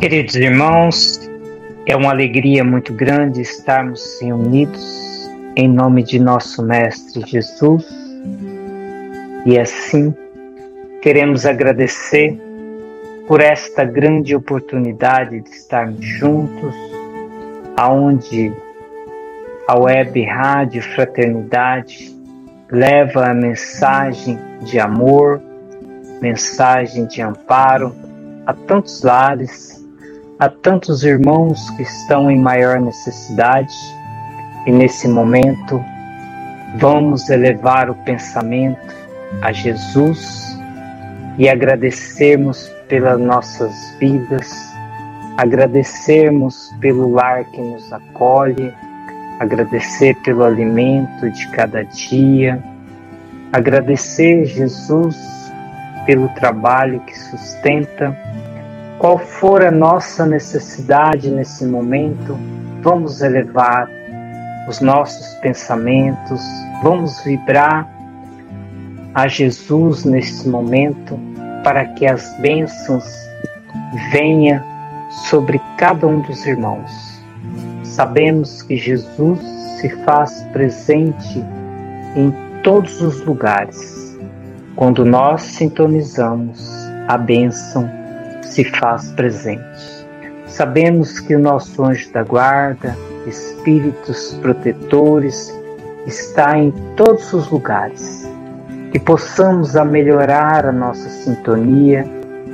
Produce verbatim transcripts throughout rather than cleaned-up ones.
Queridos irmãos, é uma alegria muito grande estarmos reunidos em nome de nosso Mestre Jesus, e assim queremos agradecer por esta grande oportunidade de estarmos juntos, aonde a Web Rádio Fraternidade leva a mensagem de amor, mensagem de amparo a tantos lares, a tantos irmãos que estão em maior necessidade, e nesse momento vamos elevar o pensamento a Jesus e agradecermos pelas nossas vidas, agradecermos pelo lar que nos acolhe, agradecer pelo alimento de cada dia, agradecer, Jesus, pelo trabalho que sustenta. Qual for a nossa necessidade nesse momento, vamos elevar os nossos pensamentos, vamos vibrar a Jesus nesse momento, para que as bênçãos venham sobre cada um dos irmãos. Sabemos que Jesus se faz presente em todos os lugares. Quando nós sintonizamos, a bênção se faz presente. Sabemos que o nosso anjo da guarda, espíritos protetores, está em todos os lugares. Que possamos a melhorar a nossa sintonia,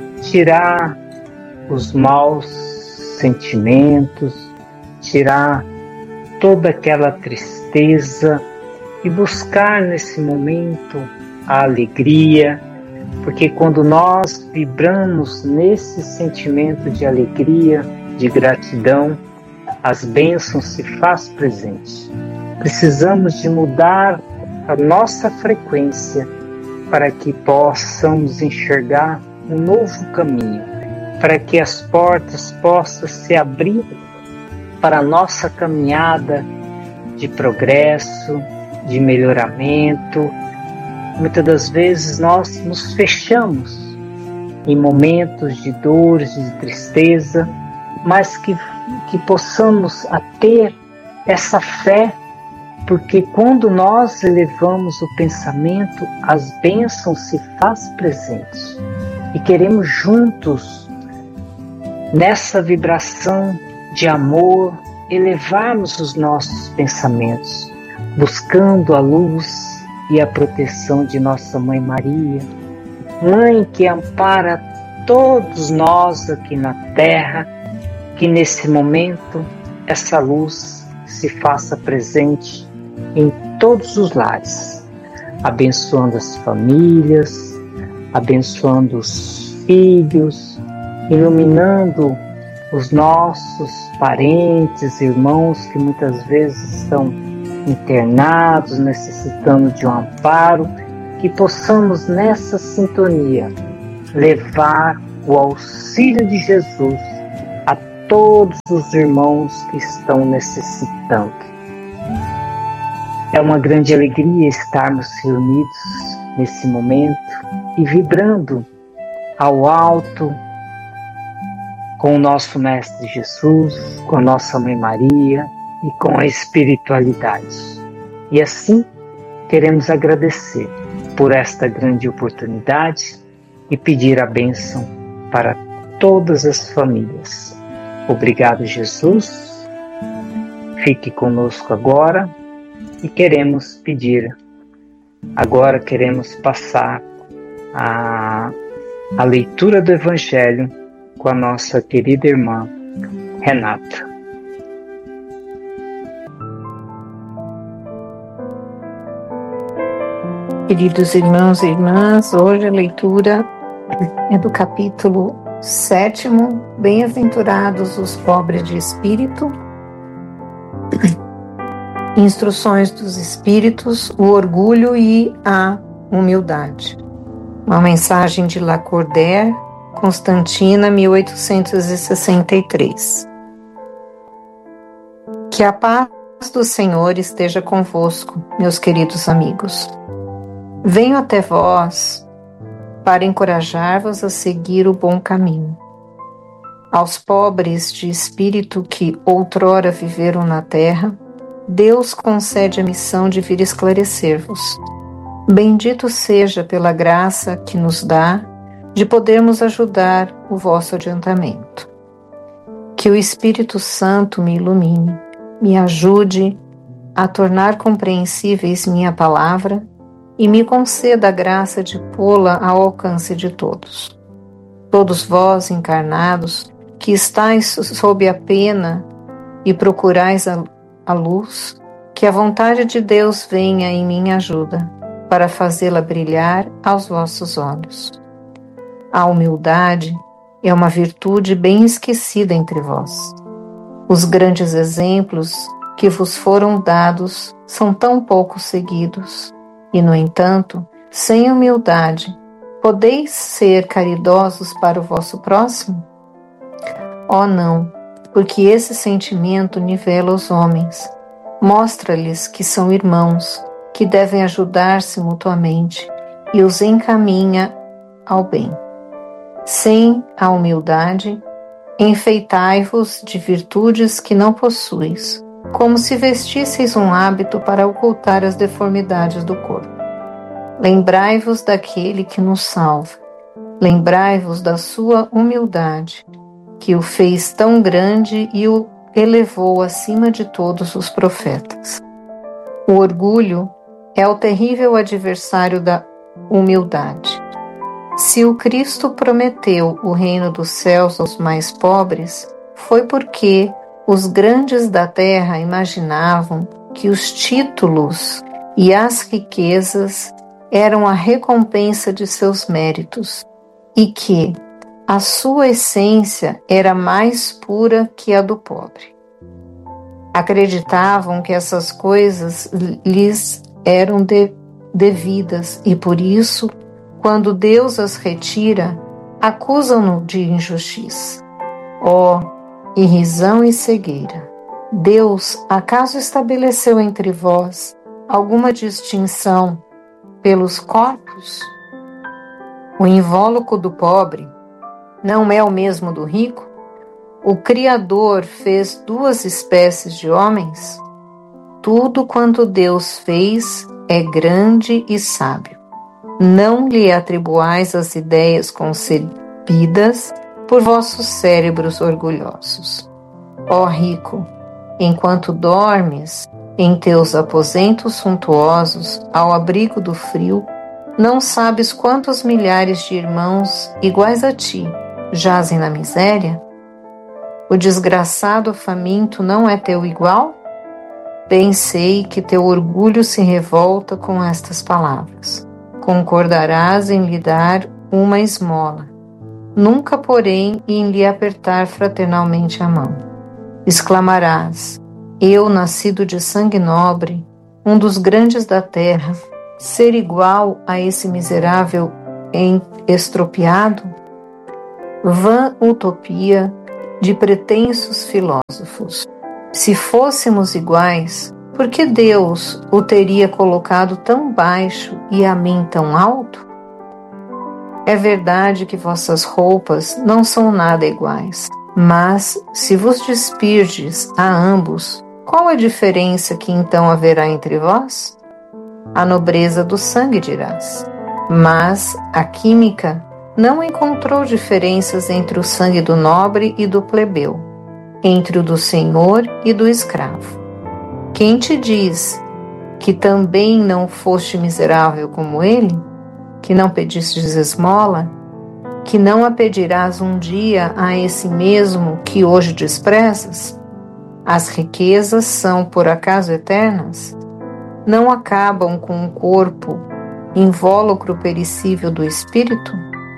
tirar os maus sentimentos, tirar toda aquela tristeza e buscar nesse momento a alegria, porque quando nós vibramos nesse sentimento de alegria, de gratidão, as bênçãos se faz presente. Precisamos de mudar a nossa frequência para que possamos enxergar um novo caminho, para que as portas possam se abrir para a nossa caminhada de progresso, de melhoramento. Muitas das vezes nós nos fechamos em momentos de dores, de tristeza, mas que, que possamos a ter essa fé, porque quando nós elevamos o pensamento, as bênçãos se faz presente. E queremos juntos, nessa vibração de amor, elevarmos os nossos pensamentos, buscando a luz e a proteção de nossa Mãe Maria, Mãe que ampara todos nós aqui na Terra, que nesse momento essa luz se faça presente em todos os lares, abençoando as famílias, abençoando os filhos, iluminando os nossos parentes, irmãos que muitas vezes estão internados, necessitando de um amparo, que possamos nessa sintonia levar o auxílio de Jesus a todos os irmãos que estão necessitando. É uma grande alegria estarmos reunidos nesse momento e vibrando ao alto com o nosso Mestre Jesus, com a nossa Mãe Maria e com a espiritualidade. E assim queremos agradecer por esta grande oportunidade e pedir a bênção para todas as famílias. Obrigado, Jesus. Fique conosco agora e queremos pedir, agora queremos passar a, a leitura do Evangelho com a nossa querida irmã Renata. Queridos irmãos e irmãs, hoje a leitura é do capítulo sétimo, Bem-aventurados os pobres de espírito, Instruções dos Espíritos, o orgulho e a humildade. Uma mensagem de Lacordaire, Constantina, mil oitocentos e sessenta e três. Que a paz do Senhor esteja convosco, meus queridos amigos. Venho até vós para encorajar-vos a seguir o bom caminho. Aos pobres de espírito que outrora viveram na terra, Deus concede a missão de vir esclarecer-vos. Bendito seja pela graça que nos dá de podermos ajudar o vosso adiantamento. Que o Espírito Santo me ilumine, me ajude a tornar compreensíveis minha palavra e me conceda a graça de pô-la ao alcance de todos. Todos vós, encarnados, que estáis sob a pena e procurais a, a luz, que a vontade de Deus venha em minha ajuda, para fazê-la brilhar aos vossos olhos. A humildade é uma virtude bem esquecida entre vós. Os grandes exemplos que vos foram dados são tão pouco seguidos, e, no entanto, sem humildade, podeis ser caridosos para o vosso próximo? Oh, não, porque esse sentimento nivela os homens, mostra-lhes que são irmãos, que devem ajudar-se mutuamente e os encaminha ao bem. Sem a humildade, enfeitai-vos de virtudes que não possuis, como se vestisseis um hábito para ocultar as deformidades do corpo. Lembrai-vos daquele que nos salva, lembrai-vos da sua humildade, que o fez tão grande e o elevou acima de todos os profetas. O orgulho é o terrível adversário da humildade. Se o Cristo prometeu o reino dos céus aos mais pobres, foi porque os grandes da terra imaginavam que os títulos e as riquezas eram a recompensa de seus méritos e que a sua essência era mais pura que a do pobre. Acreditavam que essas coisas lhes eram de, devidas e por isso, quando Deus as retira, acusam-no de injustiça. Ó, irrisão e cegueira! Deus acaso estabeleceu entre vós alguma distinção pelos corpos? O invólucro do pobre não é o mesmo do rico? O Criador fez duas espécies de homens? Tudo quanto Deus fez é grande e sábio. Não lhe atribuais as ideias concebidas por vossos cérebros orgulhosos. Ó rico, enquanto dormes em teus aposentos suntuosos, ao abrigo do frio, não sabes quantos milhares de irmãos iguais a ti jazem na miséria? O desgraçado faminto não é teu igual? Bem sei que teu orgulho se revolta com estas palavras. Concordarás em lhe dar uma esmola, nunca, porém, em lhe apertar fraternalmente a mão. Exclamarás: eu, nascido de sangue nobre, um dos grandes da terra, ser igual a esse miserável estropiado? Vã utopia de pretensos filósofos. Se fôssemos iguais, por que Deus o teria colocado tão baixo e a mim tão alto? É verdade que vossas roupas não são nada iguais, mas se vos despirdes a ambos, qual a diferença que então haverá entre vós? A nobreza do sangue, dirás. Mas a química não encontrou diferenças entre o sangue do nobre e do plebeu, entre o do senhor e do escravo. Quem te diz que também não foste miserável como ele? Que não pedistes esmola? Que não a pedirás um dia a esse mesmo que hoje desprezas? As riquezas são, por acaso, eternas? Não acabam com o corpo, invólucro perecível do espírito?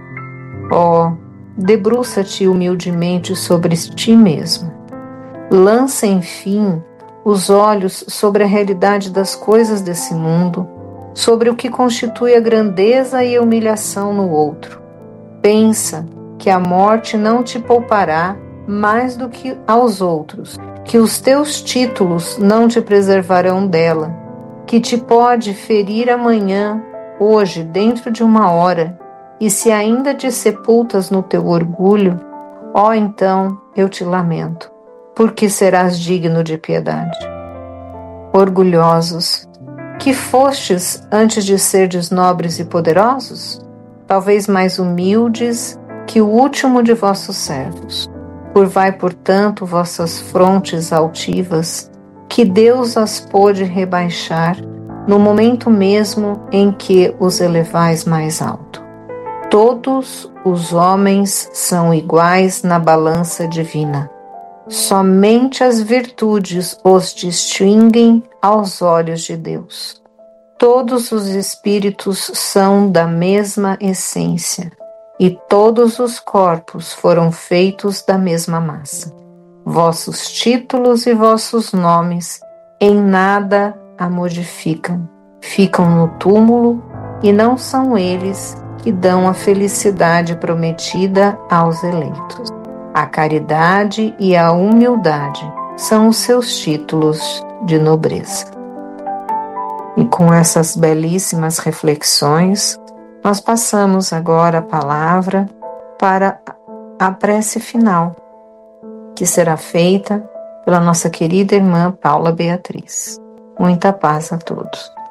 Ó, oh, debruça-te humildemente sobre ti mesmo. Lança, enfim, os olhos sobre a realidade das coisas desse mundo, sobre o que constitui a grandeza e a humilhação no outro. Pensa que a morte não te poupará mais do que aos outros, que os teus títulos não te preservarão dela, que te pode ferir amanhã, hoje, dentro de uma hora, e se ainda te sepultas no teu orgulho, Ó, então eu te lamento, porque serás digno de piedade. Orgulhosos, que fostes antes de serdes nobres e poderosos? Talvez mais humildes que o último de vossos servos. Curvai, portanto, vossas frontes altivas, que Deus as pôde rebaixar no momento mesmo em que os elevais mais alto. Todos os homens são iguais na balança divina. Somente as virtudes os distinguem aos olhos de Deus. Todos os espíritos são da mesma essência, e todos os corpos foram feitos da mesma massa. Vossos títulos e vossos nomes em nada a modificam. Ficam no túmulo, e não são eles que dão a felicidade prometida aos eleitos. A caridade e a humildade são os seus títulos de nobreza. E com essas belíssimas reflexões, nós passamos agora a palavra para a prece final, que será feita pela nossa querida irmã Paula Beatriz. Muita paz a todos.